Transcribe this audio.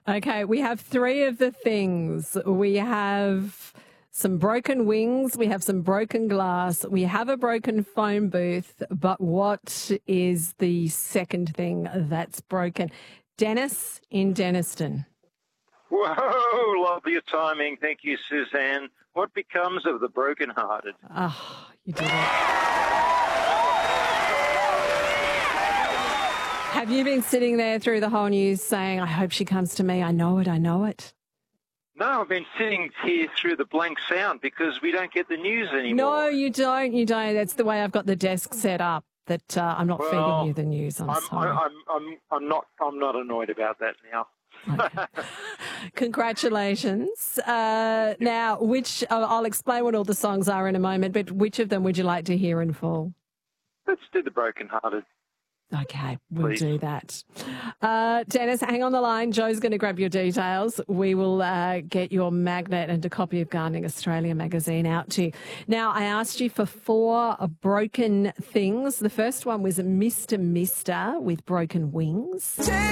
Okay, we have three of the things. We have some broken wings, we have some broken glass, we have a broken phone booth, but what is the second thing that's broken? Dennis in Denniston. Whoa, love your timing. Thank you, Suzanne. What becomes of the brokenhearted? Oh, you did it. Have you been sitting there through the whole news saying, I hope she comes to me, I know it, I know it? No, I've been sitting here through the blank sound because we don't get the news anymore. No, you don't. You don't. That's the way I've got the desk set up. That I'm not feeding you the news. I'm sorry. I'm not annoyed about that now. Okay. Congratulations. Now, I'll explain what all the songs are in a moment, but which of them would you like to hear in full? Let's do the brokenhearted. Okay, we'll Please. do that. Dennis, hang on the line. Joe's going to grab your details. We will get your magnet and a copy of Gardening Australia magazine out to you. Now, I asked you for 4 broken things. The first one was Mr. Mister with broken wings.